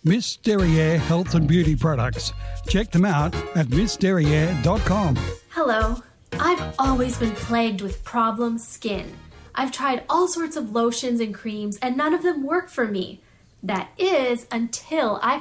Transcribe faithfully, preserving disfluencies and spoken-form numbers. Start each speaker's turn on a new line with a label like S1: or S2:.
S1: Miss Derriere Health and Beauty Products. Check them out at miss derriere dot com.
S2: Hello. I've always been plagued with problem skin. I've tried all sorts of lotions and creams, and none of them work for me. That is until I